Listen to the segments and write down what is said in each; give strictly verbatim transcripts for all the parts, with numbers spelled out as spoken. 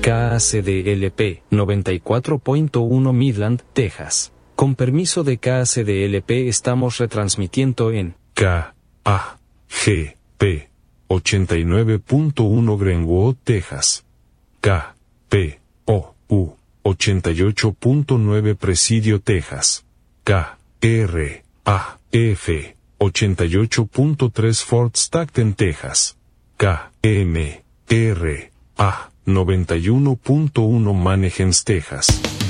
K A C D L P noventa y cuatro punto uno Midland, Texas. Con permiso de K A C D L P estamos retransmitiendo en K A G P ochenta y nueve punto uno Greenwood, Texas. K P O U ochenta y ocho punto nueve Presidio, Texas. K R A F ochenta y ocho punto tres Fort Stockton, Texas. K M R A noventa y uno punto uno Manheim, Texas.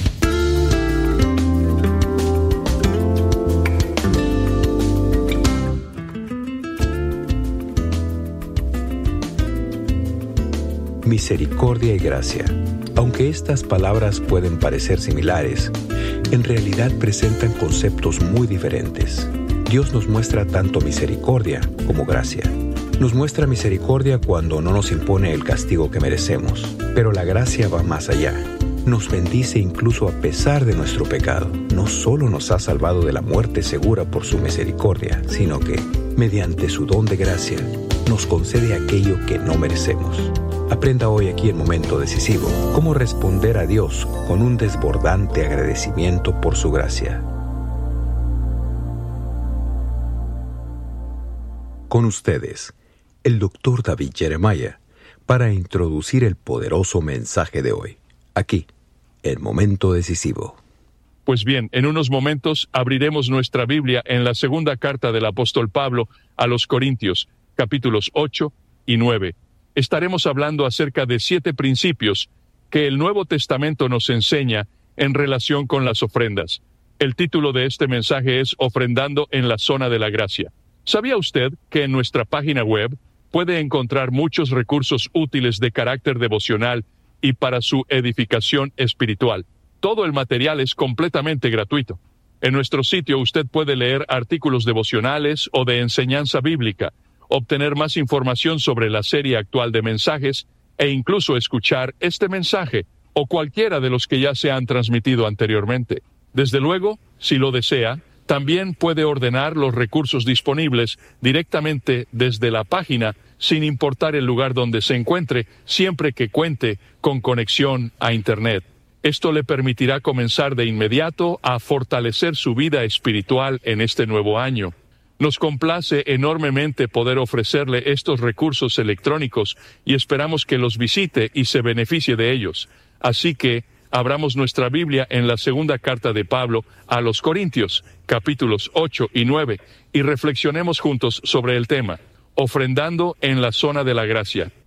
Misericordia y gracia. Aunque estas palabras pueden parecer similares, en realidad presentan conceptos muy diferentes. Dios nos muestra tanto misericordia como gracia. Nos muestra misericordia cuando no nos impone el castigo que merecemos, pero la gracia va más allá. Nos bendice incluso a pesar de nuestro pecado. No solo nos ha salvado de la muerte segura por su misericordia, sino que, mediante su don de gracia, nos concede aquello que no merecemos. Aprenda hoy aquí en Momento Decisivo cómo responder a Dios con un desbordante agradecimiento por su gracia. Con ustedes, el doctor David Jeremiah, para introducir el poderoso mensaje de hoy, aquí, en Momento Decisivo. Pues bien, en unos momentos abriremos nuestra Biblia en la segunda carta del apóstol Pablo a los Corintios, capítulos ocho y nueve. Estaremos hablando acerca de siete principios que el Nuevo Testamento nos enseña en relación con las ofrendas. El título de este mensaje es Ofrendando en la Zona de la Gracia. ¿Sabía usted que en nuestra página web puede encontrar muchos recursos útiles de carácter devocional y para su edificación espiritual? Todo el material es completamente gratuito. En nuestro sitio usted puede leer artículos devocionales o de enseñanza bíblica, obtener más información sobre la serie actual de mensajes e incluso escuchar este mensaje o cualquiera de los que ya se han transmitido anteriormente. Desde luego, si lo desea, también puede ordenar los recursos disponibles directamente desde la página, sin importar el lugar donde se encuentre, siempre que cuente con conexión a Internet. Esto le permitirá comenzar de inmediato a fortalecer su vida espiritual en este nuevo año. Nos complace enormemente poder ofrecerle estos recursos electrónicos y esperamos que los visite y se beneficie de ellos. Así que abramos nuestra Biblia en la segunda carta de Pablo a los Corintios, capítulos ocho y nueve, y reflexionemos juntos sobre el tema, ofrendando en la zona de la gracia.